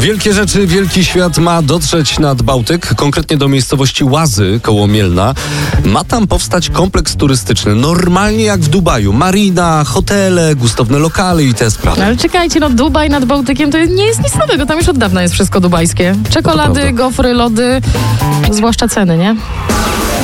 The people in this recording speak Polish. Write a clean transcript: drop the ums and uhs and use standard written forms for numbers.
Wielkie rzeczy, wielki świat ma dotrzeć nad Bałtyk, konkretnie do miejscowości Łazy koło Mielna. Ma tam powstać kompleks turystyczny, normalnie jak w Dubaju. Marina, hotele, gustowne lokale i te sprawy. Ale czekajcie, Dubaj nad Bałtykiem to nie jest nic nowego, tam już od dawna jest wszystko dubajskie. Czekolady, gofry, lody, zwłaszcza ceny, nie?